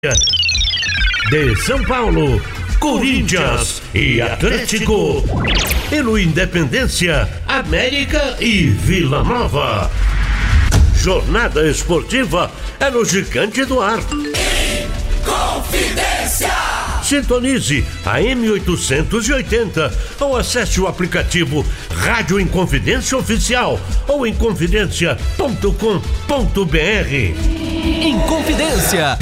De São Paulo, Corinthians e Atlético. E no Independência, América e Vila Nova. Jornada esportiva é no Gigante do Ar. Confidência! Sintonize a M880 ou acesse o aplicativo Rádio Inconfidência Oficial ou inconfidencia.com.br. Inconfidência.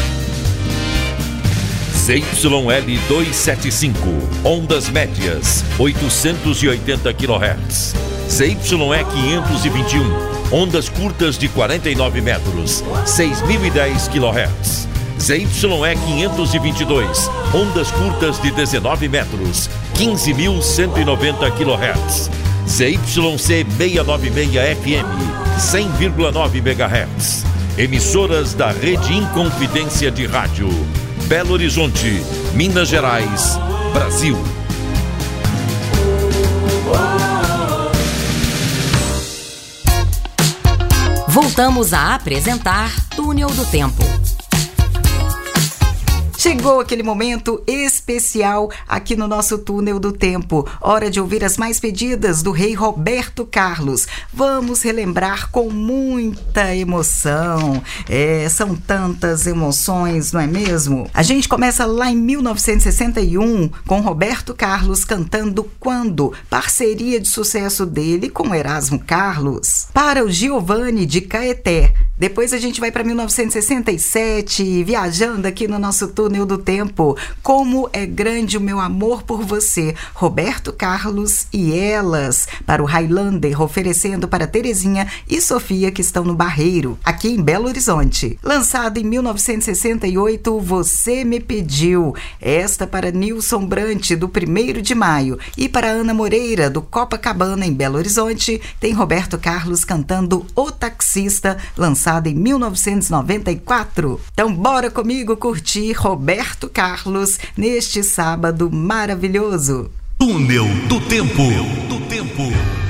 ZYL 275, ondas médias, 880 kHz. ZYE 521, ondas curtas de 49 metros, 6.010 kHz. ZYE 522, ondas curtas de 19 metros, 15.190 kHz. ZYC 696 FM, 100,9 MHz. Emissoras da Rede Inconfidência de Rádio. Belo Horizonte, Minas Gerais, Brasil. Voltamos a apresentar Túnel do Tempo. Chegou aquele momento especial aqui no nosso Túnel do Tempo. Hora de ouvir as mais pedidas do rei Roberto Carlos. Vamos relembrar com muita emoção. São tantas emoções, não é mesmo? A gente começa lá em 1961 com Roberto Carlos cantando Quando, parceria de sucesso dele com Erasmo Carlos. Para o Giovanni de Caeté. Depois a gente vai para 1967, viajando aqui no nosso Túnel do Tempo. Como é grande o meu amor por você, Roberto Carlos e Elas, para o Highlander, oferecendo para Terezinha e Sofia, que estão no Barreiro, aqui em Belo Horizonte. Lançado em 1968, Você Me Pediu, esta para Nilson Brant, do 1º de Maio, e para Ana Moreira, do Copacabana, em Belo Horizonte, tem Roberto Carlos cantando O Taxista, lançado em 1994. Então bora comigo curtir Roberto Carlos neste sábado maravilhoso. Túnel do Tempo.